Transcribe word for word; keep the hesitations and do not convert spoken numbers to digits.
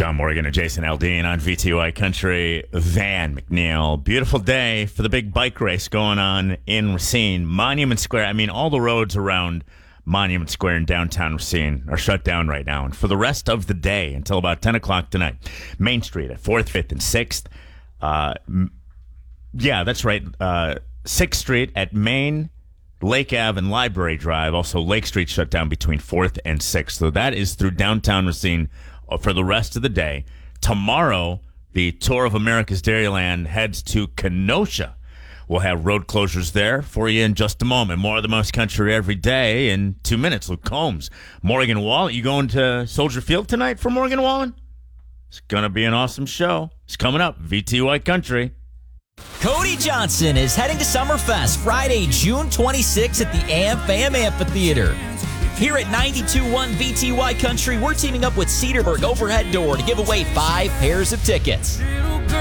John Morgan and Jason Aldean on V T Y Country. Van McNeil. Beautiful day for the big bike race going on in Racine. Monument Square. I mean, all the roads around Monument Square in downtown Racine are shut down right now. And for the rest of the day, until about ten o'clock tonight, Main Street at fourth, fifth, and sixth. Uh, yeah, that's right. Uh, sixth Street at Main, Lake Ave, and Library Drive. Also, Lake Street shut down between fourth and sixth. So that is through downtown Racine for the rest of the day. Tomorrow, the Tour of America's Dairyland heads to Kenosha. We'll have road closures there for you in just a moment. More of the Most Country every day in two minutes. Luke Combs. Morgan Wallen. You going to Soldier Field tonight for Morgan Wallen? It's going to be an awesome show. It's coming up. V T Y Country. Cody Johnson is heading to Summerfest Friday, June twenty-sixth at the A M F A M Amphitheater. Here at ninety-two point one V T Y Country, we're teaming up with Cedarburg Overhead Door to give away five pairs of tickets.